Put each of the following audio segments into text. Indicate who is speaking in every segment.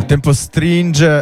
Speaker 1: tempo stringe,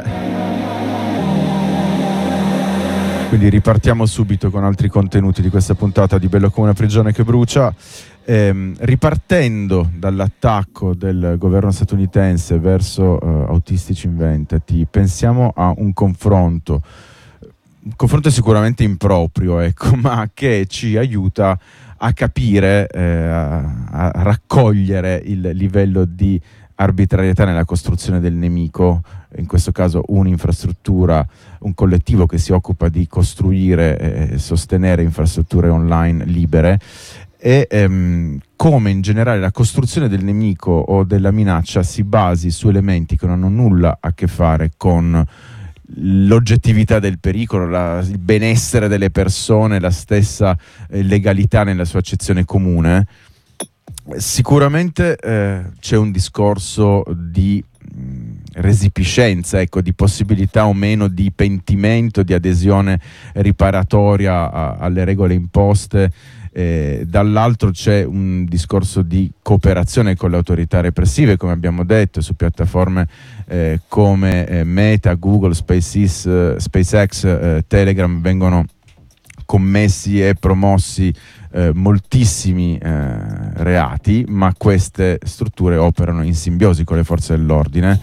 Speaker 1: quindi ripartiamo subito con altri contenuti di questa puntata di Bello come una prigione che brucia. Ripartendo dall'attacco del governo statunitense verso Autistici Inventati, pensiamo a un confronto sicuramente improprio, ecco, ma che ci aiuta a capire, a raccogliere il livello di arbitrarietà nella costruzione del nemico, in questo caso un'infrastruttura, un collettivo che si occupa di costruire e sostenere infrastrutture online libere, e come in generale la costruzione del nemico o della minaccia si basi su elementi che non hanno nulla a che fare con l'oggettività del pericolo, il benessere delle persone, la stessa legalità nella sua accezione comune. Sicuramente c'è un discorso di resipiscenza, ecco, di possibilità o meno di pentimento, di adesione riparatoria alle regole imposte. Dall'altro c'è un discorso di cooperazione con le autorità repressive, come abbiamo detto, su piattaforme come Meta, Google, SpaceX, Telegram vengono commessi e promossi moltissimi reati, ma queste strutture operano in simbiosi con le forze dell'ordine.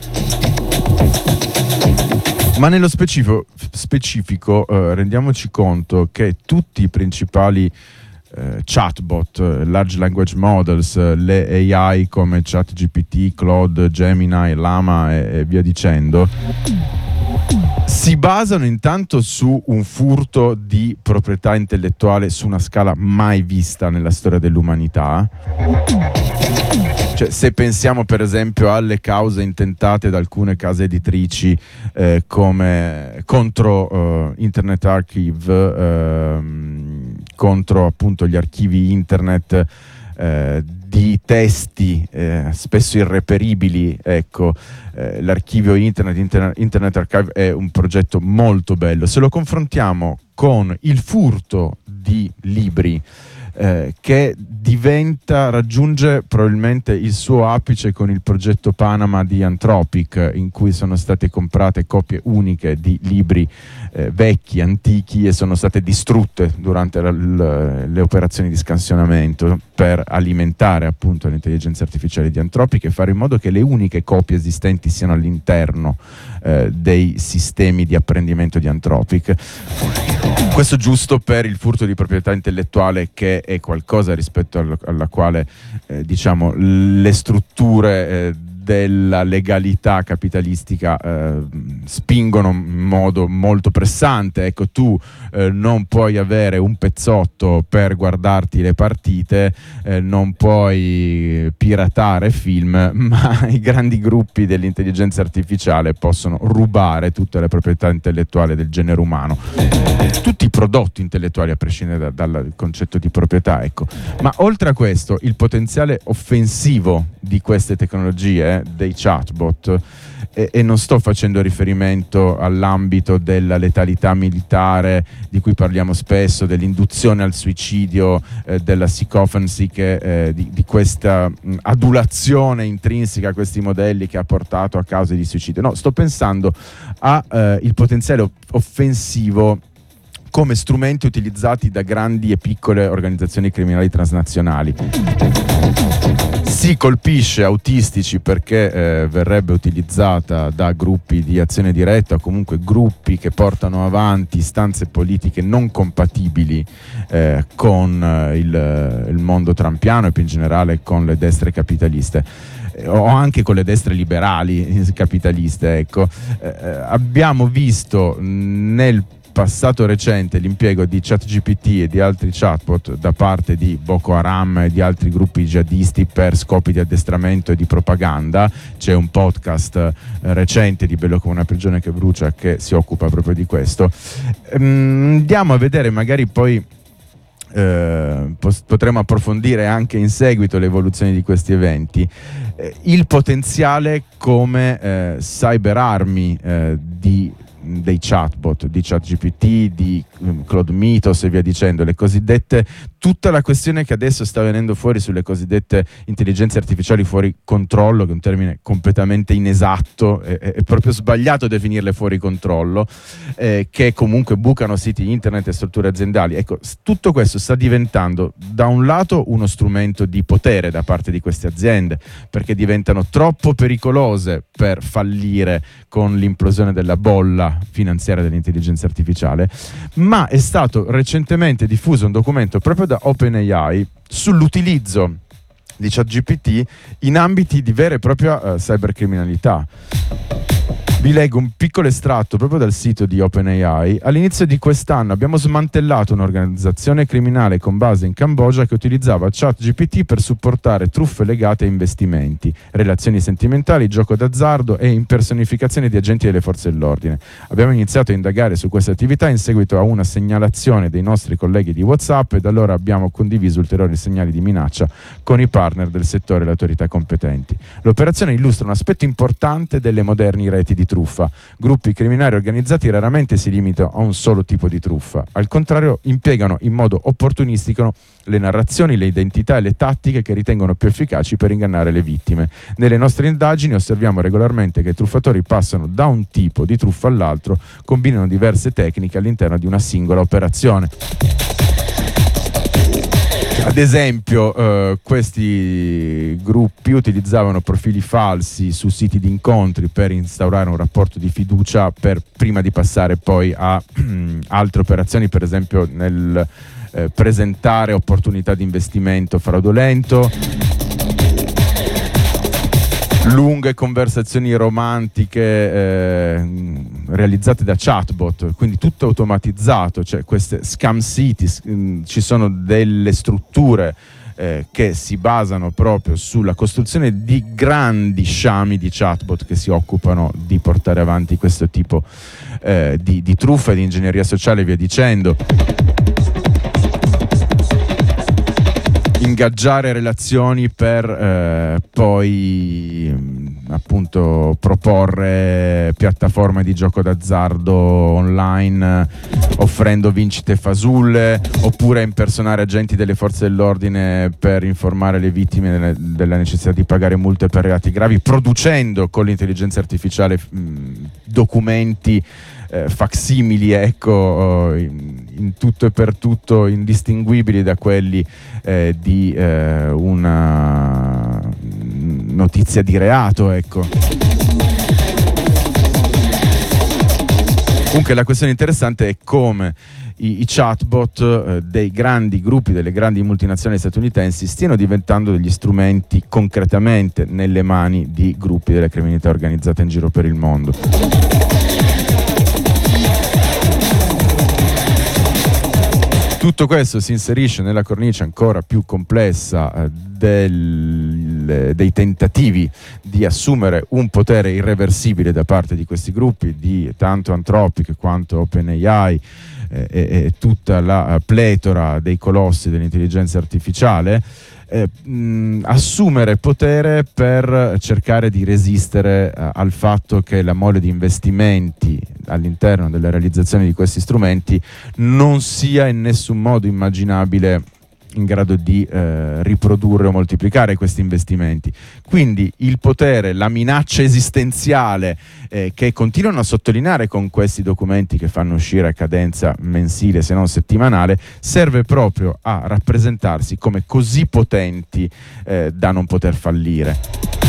Speaker 1: Ma nello specifico rendiamoci conto che tutti i principali chatbot, large language models, le AI come ChatGPT, Claude, Gemini, Llama e via dicendo, si basano intanto su un furto di proprietà intellettuale su una scala mai vista nella storia dell'umanità. Cioè, se pensiamo per esempio alle cause intentate da alcune case editrici come contro Internet Archive, contro appunto gli archivi internet di testi spesso irreperibili, ecco, l'archivio Internet Archive è un progetto molto bello. Se lo confrontiamo con il furto di libri, che raggiunge probabilmente il suo apice con il progetto Panama di Anthropic, in cui sono state comprate copie uniche di libri vecchi, antichi, e sono state distrutte durante le operazioni di scansionamento per alimentare appunto l'intelligenza artificiale di Anthropic e fare in modo che le uniche copie esistenti siano all'interno dei sistemi di apprendimento di Anthropic. Questo giusto per il furto di proprietà intellettuale, che è qualcosa rispetto alla quale diciamo le strutture della legalità capitalistica spingono in modo molto pressante. Ecco, tu non puoi avere un pezzotto per guardarti le partite, non puoi piratare film, ma i grandi gruppi dell'intelligenza artificiale possono rubare tutte le proprietà intellettuali del genere umano, tutti i prodotti intellettuali a prescindere dal concetto di proprietà, ecco. Ma oltre a questo, il potenziale offensivo di queste tecnologie, dei chatbot, e non sto facendo riferimento all'ambito della letalità militare di cui parliamo spesso, dell'induzione al suicidio, della psychophancy, di questa adulazione intrinseca a questi modelli che ha portato a cause di suicidio. No, sto pensando al potenziale offensivo come strumenti utilizzati da grandi e piccole organizzazioni criminali transnazionali. Si colpisce Autistici perché verrebbe utilizzata da gruppi di azione diretta o comunque gruppi che portano avanti istanze politiche non compatibili con il mondo trumpiano e più in generale con le destre capitaliste, o anche con le destre liberali capitaliste, ecco. Abbiamo visto nel passato recente l'impiego di ChatGPT e di altri chatbot da parte di Boko Haram e di altri gruppi jihadisti per scopi di addestramento e di propaganda. C'è un podcast recente di Bello come una prigione che brucia che si occupa proprio di questo. Andiamo a vedere, magari poi potremo approfondire anche in seguito le evoluzioni di questi eventi, il potenziale come cyberarmi di dei chatbot, di ChatGPT, di Claude Mythos e via dicendo, le cosiddette, tutta la questione che adesso sta venendo fuori sulle cosiddette intelligenze artificiali fuori controllo, che è un termine completamente inesatto, è proprio sbagliato definirle fuori controllo, che comunque bucano siti internet e strutture aziendali. Ecco, tutto questo sta diventando da un lato uno strumento di potere da parte di queste aziende, perché diventano troppo pericolose per fallire con l'implosione della bolla finanziaria dell'intelligenza artificiale, ma è stato recentemente diffuso un documento proprio da OpenAI sull'utilizzo di ChatGPT in ambiti di vera e propria cybercriminalità. Vi leggo un piccolo estratto proprio dal sito di OpenAI. All'inizio di quest'anno abbiamo smantellato un'organizzazione criminale con base in Cambogia che utilizzava ChatGPT per supportare truffe legate a investimenti, relazioni sentimentali, gioco d'azzardo e impersonificazione di agenti delle forze dell'ordine. Abbiamo iniziato a indagare su queste attività in seguito a una segnalazione dei nostri colleghi di WhatsApp e da allora abbiamo condiviso ulteriori segnali di minaccia con i partner del settore e le autorità competenti. L'operazione illustra un aspetto importante delle moderni reti di truffa. Gruppi criminali organizzati raramente si limitano a un solo tipo di truffa, al contrario impiegano in modo opportunistico le narrazioni, le identità e le tattiche che ritengono più efficaci per ingannare le vittime. Nelle nostre indagini osserviamo regolarmente che i truffatori passano da un tipo di truffa all'altro, combinano diverse tecniche all'interno di una singola operazione. Ad esempio, questi gruppi utilizzavano profili falsi su siti di incontri per instaurare un rapporto di fiducia prima di passare poi a altre operazioni, per esempio nel presentare opportunità di investimento fraudolento, lunghe conversazioni romantiche realizzate da chatbot, quindi tutto automatizzato, cioè queste scam cities, ci sono delle strutture che si basano proprio sulla costruzione di grandi sciami di chatbot che si occupano di portare avanti questo tipo di truffa, di ingegneria sociale e via dicendo. Ingaggiare relazioni per poi appunto proporre piattaforme di gioco d'azzardo online offrendo vincite fasulle, oppure impersonare agenti delle forze dell'ordine per informare le vittime della necessità di pagare multe per reati gravi, producendo con l'intelligenza artificiale documenti facsimili, ecco, in tutto e per tutto indistinguibili da quelli di una notizia di reato, ecco. Comunque la questione interessante è come i chatbot dei grandi gruppi, delle grandi multinazionali statunitensi stiano diventando degli strumenti concretamente nelle mani di gruppi della criminalità organizzata in giro per il mondo. Tutto questo si inserisce nella cornice ancora più complessa dei tentativi di assumere un potere irreversibile da parte di questi gruppi, di tanto Anthropic quanto OpenAI e tutta la pletora dei colossi dell'intelligenza artificiale. Assumere potere per cercare di resistere al fatto che la mole di investimenti all'interno della realizzazione di questi strumenti non sia in nessun modo immaginabile in grado di riprodurre o moltiplicare questi investimenti. Quindi il potere, la minaccia esistenziale che continuano a sottolineare con questi documenti che fanno uscire a cadenza mensile se non settimanale, serve proprio a rappresentarsi come così potenti da non poter fallire.